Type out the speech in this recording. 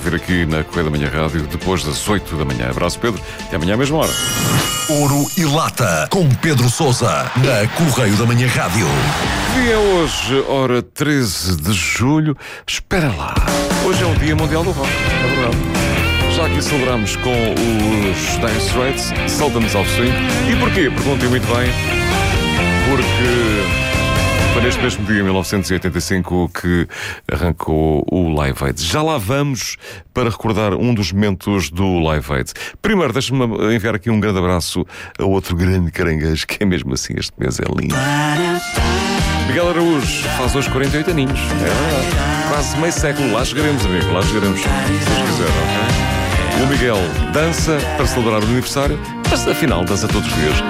ouvir aqui na Correia da Manhã Rádio depois das 8 da manhã. Abraço, Pedro. Até amanhã à mesma hora. Ouro e Lata, com Pedro Sousa, na Correio da Manhã Rádio. Dia é hoje, ora 13 de julho. Espera lá. Hoje é o Dia Mundial do Rock. É verdade. Já aqui celebramos com os Dire Straits, Sultans of Swing. E porquê? Perguntem muito bem. Porque foi neste mesmo dia, em 1985, que arrancou o Live Aid. Já lá vamos para recordar um dos momentos do Live Aid. Primeiro, deixa-me enviar aqui um grande abraço a outro grande caranguejo, que é mesmo assim, este mês é lindo. Miguel Araújo faz hoje 48 aninhos. É verdade. Quase meio século. Lá chegaremos, amigo. Lá chegaremos. Se Deus quiser, ok? O Miguel dança para celebrar o aniversário, mas afinal dança todos os dias.